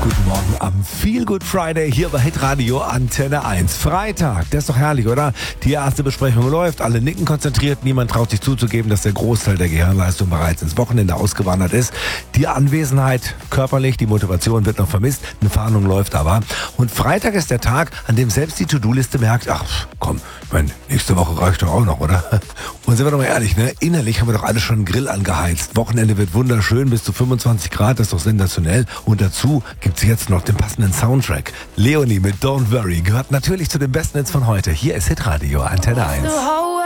Guten Morgen am Feel Good Friday hier bei Hitradio Antenne 1. Freitag, das ist doch herrlich, oder? Die erste Besprechung läuft, alle nicken konzentriert, niemand traut sich zuzugeben, dass der Großteil der Gehirnleistung bereits ins Wochenende ausgewandert ist. Die Anwesenheit körperlich, die Motivation wird noch vermisst, eine Fahndung läuft aber. Und Freitag ist der Tag, an dem selbst die To-Do-Liste merkt, ach komm, nächste Woche reicht doch auch noch, oder? Und sind wir doch mal ehrlich, ne? Innerlich haben wir doch alle schon einen Grill angeheizt. Wochenende wird wunderschön, bis zu 25 Grad, das ist doch sensationell. Und dazu gibt's jetzt noch den passenden Soundtrack. Leonie mit Don't Worry gehört natürlich zu den besten Hits von heute. Hier ist Hitradio Antenne 1.